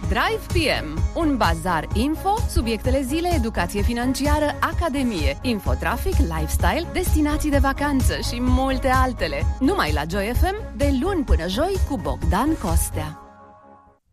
Drive PM, un bazar info, subiectele zilei, educație financiară, academie, infotrafic, lifestyle, destinații de vacanță și multe altele. Numai la Joy FM, de luni până joi cu Bogdan Costea.